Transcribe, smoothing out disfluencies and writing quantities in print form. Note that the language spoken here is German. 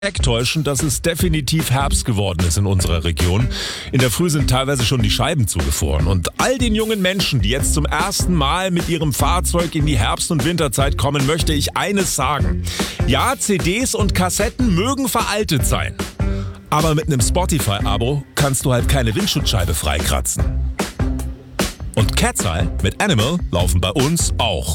Täuschen, dass es definitiv Herbst geworden ist in unserer Region. In der Früh sind teilweise schon die Scheiben zugefroren. Und all den jungen Menschen, die jetzt zum ersten Mal mit ihrem Fahrzeug in die Herbst- und Winterzeit kommen, möchte ich eines sagen. Ja, CDs und Kassetten mögen veraltet sein. Aber mit einem Spotify-Abo kannst du halt keine Windschutzscheibe freikratzen. Und Cat's Eye mit Animal laufen bei uns auch.